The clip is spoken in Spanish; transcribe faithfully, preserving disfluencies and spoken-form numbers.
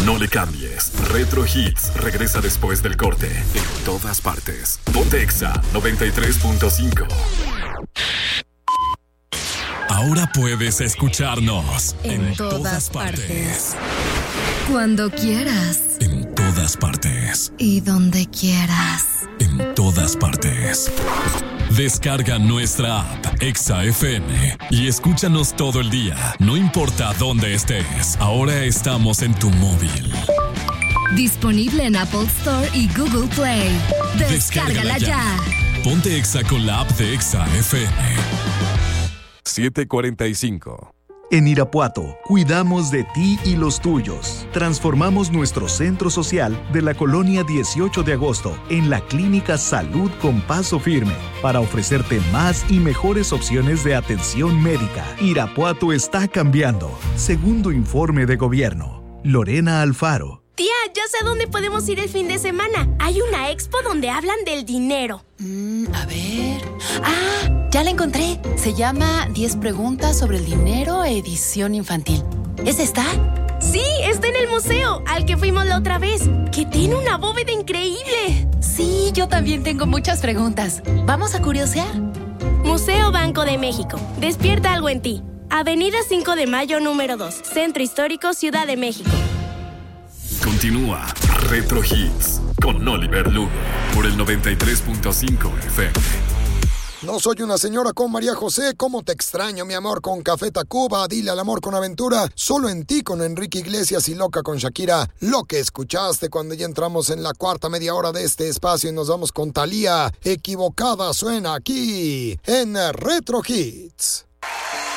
No le cambies. Retro Hits regresa después del corte. En todas partes. Ponte Exa noventa y tres punto cinco. Ahora puedes escucharnos en, en todas, todas partes. partes. Cuando quieras. En todas partes. Y donde quieras. En todas partes. Descarga nuestra app Exa F M y escúchanos todo el día, no importa dónde estés. Ahora estamos en tu móvil. Disponible en Apple Store y Google Play. Descárgala, Descárgala ya. ya. Ponte Exa con la app de Exa F M. siete cuarenta y cinco. En Irapuato, cuidamos de ti y los tuyos. Transformamos nuestro centro social de la colonia dieciocho de agosto en la Clínica Salud con Paso Firme para ofrecerte más y mejores opciones de atención médica. Irapuato está cambiando. Segundo informe de gobierno. Lorena Alfaro. Tía, ya sé dónde podemos ir el fin de semana. Hay una expo donde hablan del dinero. Mm, a ver... ¡Ah! Ya la encontré. Se llama diez preguntas sobre el dinero, edición infantil. ¿Es esta? Sí, está en el museo, al que fuimos la otra vez, que tiene una bóveda increíble. Sí, yo también tengo muchas preguntas. ¿Vamos a curiosear? Museo Banco de México. Despierta algo en ti. Avenida cinco de mayo, número dos. Centro Histórico, Ciudad de México. Continúa Retro Hits con Oliver Lugo por el noventa y tres punto cinco F M. No soy una señora con María José, ¿cómo te extraño, mi amor? Con Café Tacuba, dile al amor con aventura, solo en ti con Enrique Iglesias y Loca con Shakira. Lo que escuchaste cuando ya entramos en la cuarta media hora de este espacio y nos vamos con Thalía. Equivocada suena aquí en Retro Hits.